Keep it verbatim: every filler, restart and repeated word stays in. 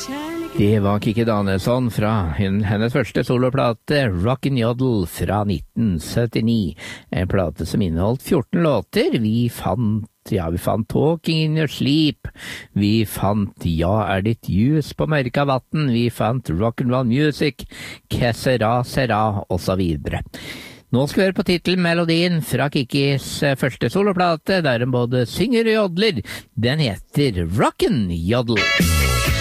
Det var Kikki Danielsson fra hennes første soloplate Rock'n'Yodel fra nitten syttini. En plate som inneholdt fjorten låter. Vi fant, ja, vi fant Talking in Your Sleep. Vi fant Ja er ditt jus på mørka vatten. Vi fant Rock'n'Roll Music, Que sera sera, og så videre. Nå skal vi høre på titelmelodien fra Kikkis første soloplate, der hun både synger og jodler. Den heter Rock'n'Yodel.